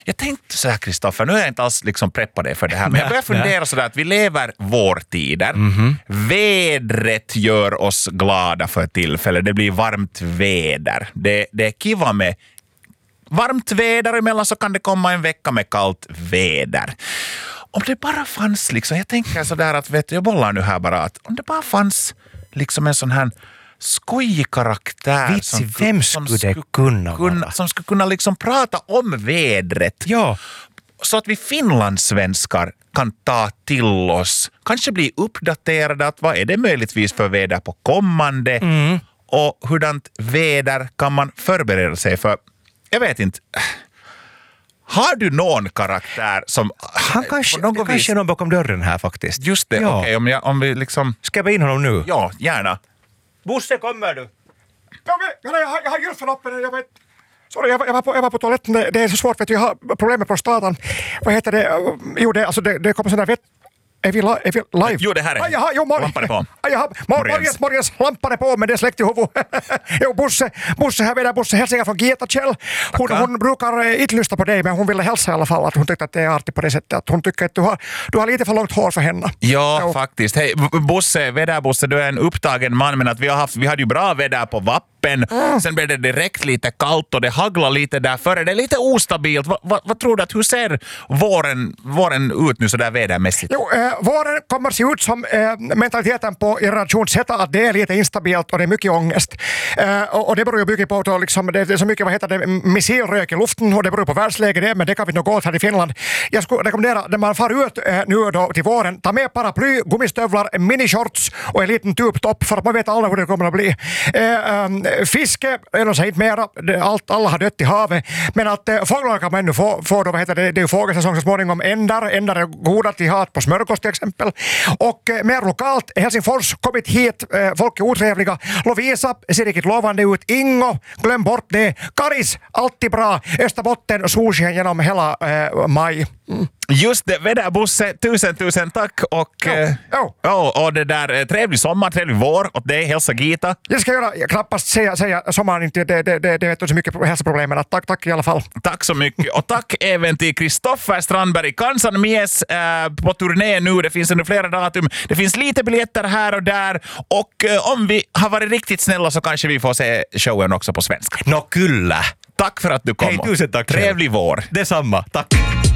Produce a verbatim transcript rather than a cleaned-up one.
Jag tänkte så här, Kristoffer, nu är jag inte alls liksom preppad dig för det här, men jag börjar fundera så där att vi lever vårtider. Mm-hmm. Vädret gör oss glada för tillfället. Det blir varmt väder. Det, det är kiva med varmt väder, emellan så kan det komma en vecka med kallt väder. Om det bara fanns liksom, jag tänker så där att, vet du, jag bollar nu här bara att om det bara fanns liksom en sån här skojig karaktär Vitsi, som, vem som skulle skulle det kunna kunna, vara? som skulle kunna liksom prata om vädret. Ja. Så att vi finlandssvenskar kan ta till oss, kanske bli uppdaterade att vad är det möjligtvis för väder på kommande mm. och hurdant väder kan man förbereda sig för. Jag vet inte. Har du någon karaktär som... Han kanske, det kanske vis... är någon bakom dörren här faktiskt. Just det, ja. Okej, okay, om, om vi liksom... Ska jag be in honom nu? Ja, gärna. Bosse, kommer du? Ja, men, jag, har, jag har just förloppen, jag vet... Sorry, jag, jag, var på, jag var på toaletten, det, det är så svårt, vet du, jag har problem med prostatan. Vad heter det? Jo, det, alltså, det, det kommer sån där vett... Är vi, li- är vi live? Jo, det här är. Aj, jaha, jo, mor- lampan är på. Aj, jaha, mor- morgens, morgens, lampan är på, men det är släckt i huvudet. Jo, Bosse, Bosse här vidare, Bosse hälsningar från Gieta Kjell. Hon, hon brukar eh, inte lyssna på dig, men hon ville hälsa i alla fall att hon tyckte att det är artigt på det sättet. Att hon tycker att du har, du har lite för långt hår för henne. Ja, jo. faktiskt. Hej, Bosse, väder Bosse, du är en upptagen man, men att vi, har haft, vi hade ju bra väder på Vappen. Mm. Sen blev det direkt lite kallt och det haglar lite där före. Det är lite ostabilt. Va, va, vad tror du att hur ser våren, våren ut nu så där vädermässigt? Jo, eh, våren kommer se ut som eh, mentaliteten på generation Z, att det är lite instabilt och det är mycket ångest. Eh, och, och det beror ju mycket på att liksom, det, det är så mycket, vad heter det, missilrök i luften och det beror på världsläget det, men det kan vi nog gå åt här i Finland. Jag skulle rekommendera, när man far ut eh, nu då till våren, ta med paraply, gummistövlar, minishorts och en liten tubtopp för att man vet aldrig hur det kommer att bli. Eh, um, fiske, eller så inte mera, allt, alla har dött i havet, men att eh, fåglar kan man ännu få, få då, vad heter det, det är ju fågelsäsong så småningom, ändar, ändar är goda till hat på smörgås till exempel. Och eh, mer lokalt, Helsingfors, kommit hit, eh, folk är otrevliga. Lovisa ser riktigt lovande ut. Ingo, glöm bort det. Karis, alltid bra. Österbotten, solsken genom hela eh, maj. Mm. Just det, väderbosse, tusen tusen tack och, ja. eh, ja. oh, och det där, trevlig sommar, trevlig vår åt dig, hälsa Gita. Jag ska göra, jag knappast säga, säga sommaren inte, det, det, det, det vet du så mycket hälsoproblemen. Tack, tack i alla fall. Tack så mycket och tack även till Kristoffer Strandberg, Kansanmies äh, på turné nu, det finns ännu flera datum, det finns lite biljetter här och där och äh, om vi har varit riktigt snälla så kanske vi får se showen också på svenska. Nå, kyllä. Tack för att du kom. Hej, tusen tack. Trevlig vår. Detsamma, tack.